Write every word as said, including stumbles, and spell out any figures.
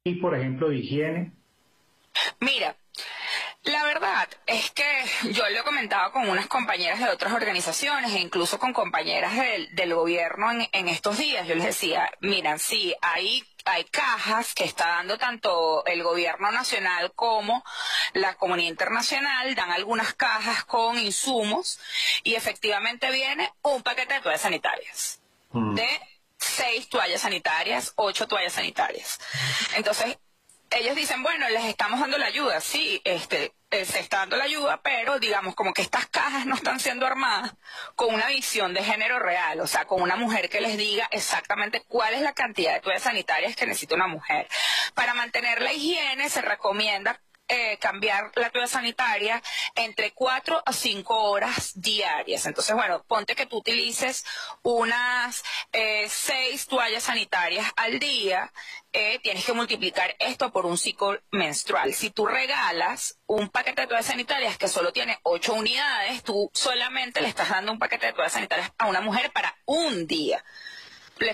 y, por ejemplo, de higiene? Mira, la verdad es que yo lo he comentado con unas compañeras de otras organizaciones e incluso con compañeras del, del gobierno en, en estos días. Yo les decía, miren, sí, hay, hay cajas que está dando tanto el gobierno nacional como la comunidad internacional, dan algunas cajas con insumos y efectivamente viene un paquete de toallas sanitarias, Mm. de seis toallas sanitarias, ocho toallas sanitarias. Entonces, ellos dicen, bueno, les estamos dando la ayuda, sí, este, eh, se está dando la ayuda, pero digamos como que estas cajas no están siendo armadas con una visión de género real, o sea, con una mujer que les diga exactamente cuál es la cantidad de toallas sanitarias que necesita una mujer. Para mantener la higiene se recomienda Eh, cambiar la toalla sanitaria entre cuatro a cinco horas diarias. Entonces, bueno, ponte que tú utilices unas eh, seis toallas sanitarias al día, eh, tienes que multiplicar esto por un ciclo menstrual. Si tú regalas un paquete de toallas sanitarias que solo tiene ocho unidades, tú solamente le estás dando un paquete de toallas sanitarias a una mujer para un día.